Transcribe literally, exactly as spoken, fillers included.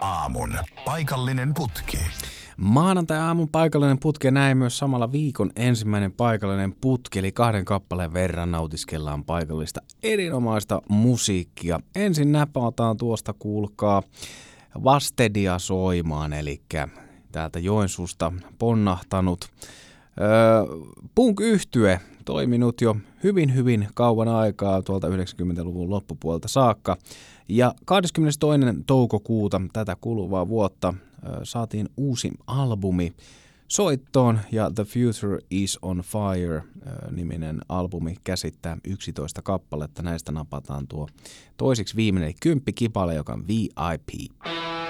aamun paikallinen putki. Maanantai-aamun paikallinen putki, näin myös samalla viikon ensimmäinen paikallinen putki, eli kahden kappaleen verran nautiskellaan paikallista erinomaista musiikkia. Ensin näpätään tuosta, kuulkaa, Vastedia soimaan, eli täältä Joensuusta ponnahtanut öö, punk-yhtye, toiminut jo hyvin hyvin kauan aikaa tuolta yhdeksänkymmentäluvun loppupuolta saakka. Ja kahdeskymmenestoinen toukokuuta tätä kuluvaa vuotta ö, saatiin uusi albumi soittoon, ja The Future is on Fire ö, niminen albumi käsittää yksitoista kappaletta. Näistä napataan tuo toiseksi viimeinen kymppikipale, joka on V I P.